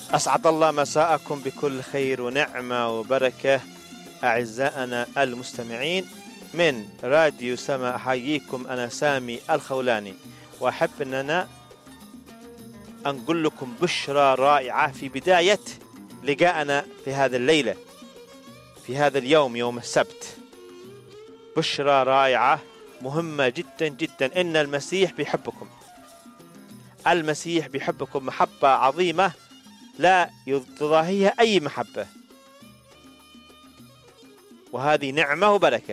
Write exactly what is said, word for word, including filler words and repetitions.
أسعد الله مساءكم بكل خير ونعمة وبركة أعزائنا المستمعين من راديو سما. أحييكم، أنا سامي الخولاني، وأحب أننا أنقل لكم بشرى رائعة في بداية لقاءنا في هذه الليلة، في هذا اليوم، يوم السبت. بشرى رائعة مهمة جدا جدا، إن المسيح بيحبكم. المسيح بيحبكم محبة عظيمة لا تضاهيها أي محبة، وهذه نعمة وبركة.